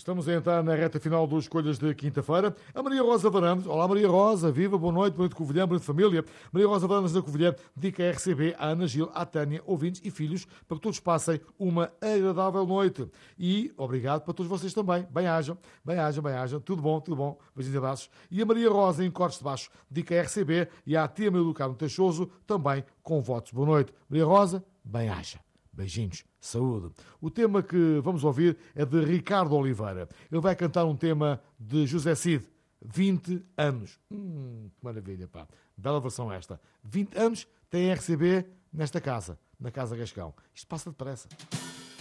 Estamos a entrar na reta final dos Escolhas de quinta-feira. A Maria Rosa Varandas. Olá, Maria Rosa. Viva, boa noite Covilhã, boa noite família. Maria Rosa Varandas da Covilhã dedica a RCB a Ana Gil, à Tânia, ouvintes e filhos, para que todos passem uma agradável noite. E obrigado para todos vocês também. Bem-ajam. Tudo bom. Beijinhos e abraços. E a Maria Rosa, em Cortes de Baixo, dedica a RCB e à tia Maria do Carmo Teixoso, também com votos. Boa noite. Maria Rosa, bem-aja. Beijinhos, saúde. O tema que vamos ouvir é de Ricardo Oliveira. Ele vai cantar um tema de José Cid, 20 anos. Que maravilha, pá. Bela versão esta. 20 anos tem RCB nesta casa, na Casa Gascão. Isto passa depressa.